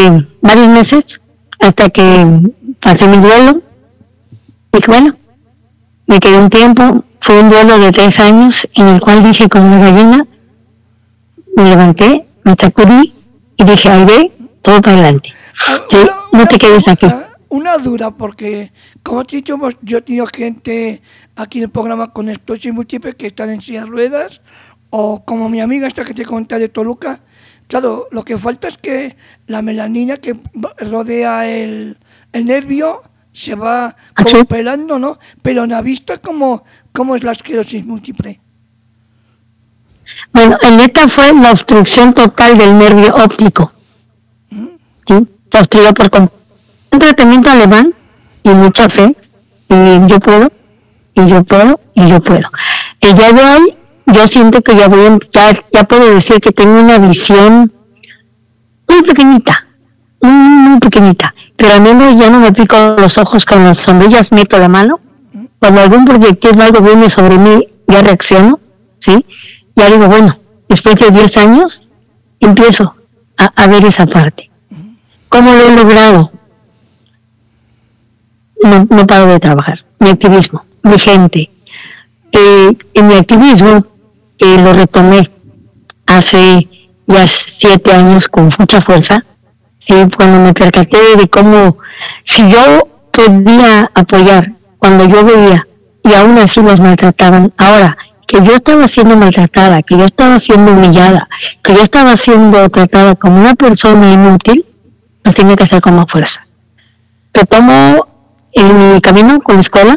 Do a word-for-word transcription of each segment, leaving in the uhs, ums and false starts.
durante varios meses hasta que pasé mi duelo. Y bueno, me quedé un tiempo, fue un duelo de tres años en el cual dije como una gallina, me levanté, me sacudí y dije, ahí ve, todo para adelante. Sí, no te quedes aquí. Una dura, porque como te he dicho, yo he tenido gente aquí en el programa con esclerosis múltiple que están en silla de ruedas, o como mi amiga esta que te conté de Toluca. Claro, lo que falta es que la melanina que rodea el, el nervio se va como pelando, ¿no? Pero en la vista, ¿cómo, cómo es la esclerosis múltiple? Bueno, en esta fue la obstrucción total del nervio óptico. ¿Mm? Sí, se obstruyó por completo. Un tratamiento alemán y mucha fe, y yo puedo, y yo puedo, y yo puedo. El día de hoy, yo siento que ya voy a, ya, ya puedo decir que tengo una visión muy pequeñita, muy, muy pequeñita, pero a mí no, ya no me pico los ojos con las sombrillas, meto la mano, cuando algún proyectil o algo viene sobre mí, ya reacciono, ¿sí? Ya digo, bueno, después de diez años, empiezo a, a ver esa parte. ¿Cómo lo he logrado? No, no paro de trabajar. Mi activismo, mi gente. Eh, en mi activismo, eh, lo retomé hace ya siete años con mucha fuerza, eh, cuando me percaté de cómo, si yo podía apoyar cuando yo veía y aún así los maltrataban, ahora que yo estaba siendo maltratada, que yo estaba siendo humillada, que yo estaba siendo tratada como una persona inútil, lo tenía que hacer con más fuerza. Retomo en mi camino con la escuela,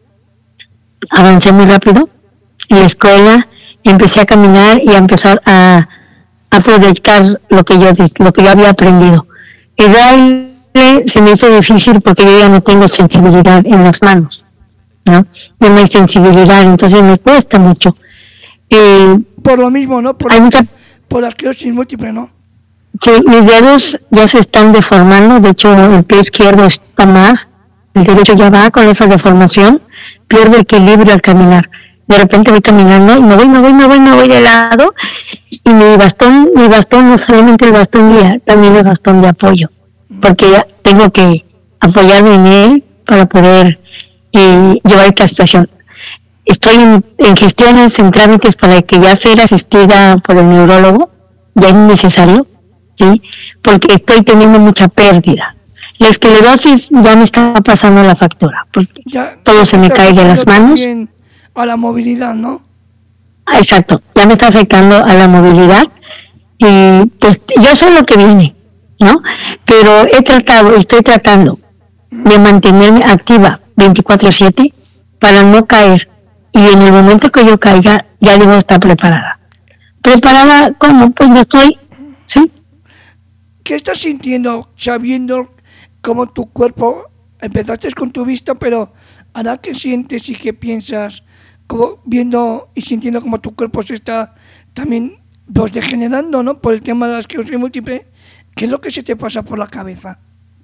avancé muy rápido en la escuela, empecé a caminar y a empezar a, a proyectar lo que yo lo que yo había aprendido. El baile se me hizo difícil porque yo ya no tengo sensibilidad en las manos, ¿no? No hay sensibilidad, entonces me cuesta mucho. Eh, por lo mismo, ¿no? Por, mucha, por la esclerosis múltiple, ¿no? Sí, mis dedos ya se están deformando, de hecho el pie izquierdo está más, el derecho ya va con esa deformación, pierdo equilibrio al caminar. De repente voy caminando y me voy, me voy, me voy, me voy de lado, y mi bastón, mi bastón no solamente el bastón guía, también el bastón de apoyo, porque ya tengo que apoyarme en él para poder eh, llevar esta situación. Estoy en, en gestiones, en trámites para que ya sea asistida por el neurólogo, ya es necesario, ¿sí? Porque estoy teniendo mucha pérdida. La esclerosis ya me está pasando la factura, porque ya, todo se me cae de las manos. A la movilidad, ¿no? Exacto, ya me está afectando a la movilidad y pues yo sé lo que viene, ¿no? Pero he tratado, estoy tratando de mantenerme activa veinticuatro siete para no caer, y en el momento que yo caiga ya debo estar preparada. ¿Preparada cómo? Pues no estoy, ¿sí? ¿Qué estás sintiendo sabiendo cómo tu cuerpo, empezaste con tu vista, pero ahora qué sientes y qué piensas, como viendo y sintiendo como tu cuerpo se está también pues, degenerando, ¿no? Por el tema de la esclerosis múltiple, ¿qué es lo que se te pasa por la cabeza?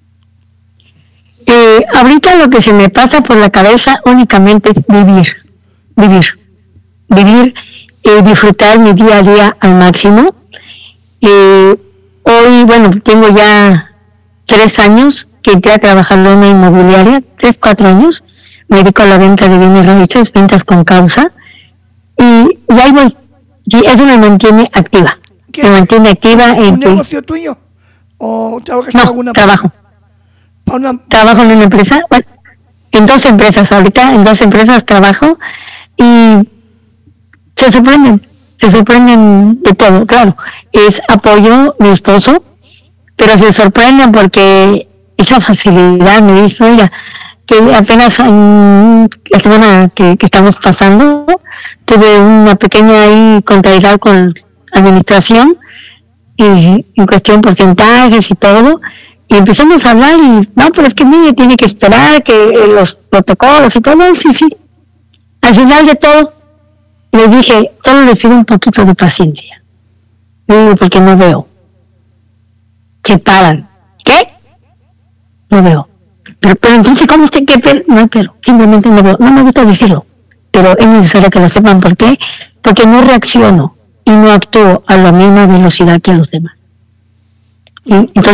Eh, ahorita lo que se me pasa por la cabeza únicamente es vivir, vivir, vivir, eh, disfrutar mi día a día al máximo. Eh, hoy, bueno, tengo ya tres años que entré a trabajar en una inmobiliaria, tres, cuatro años, me dedico a la venta de bienes raíces, ventas con causa, y, y ahí voy, y eso me mantiene activa, me mantiene activa. ¿Un en negocio tu... tuyo? ¿O trabajas no, en alguna trabajo, para una... trabajo en una empresa, bueno, en dos empresas, ahorita en dos empresas trabajo, y se sorprenden, se sorprenden de todo, claro, es apoyo mi esposo, pero se sorprenden porque esa facilidad me dice, oiga, que apenas en la semana que, que estamos pasando, tuve una pequeña ahí contrariedad con administración, y en cuestión porcentajes y todo, y empezamos a hablar y, no, pero es que mire, tiene que esperar que eh, los protocolos y todo, sí, sí. Al final de todo, le dije, solo le pido un poquito de paciencia. Le digo, porque no veo. Se paran. ¿Qué? No veo. Pero, pero entonces, ¿cómo usted qué? Pero, no, pero simplemente no veo. No me gusta decirlo, pero es necesario que lo sepan. ¿Por qué? Porque no reacciono y no actúo a la misma velocidad que los demás. Y entonces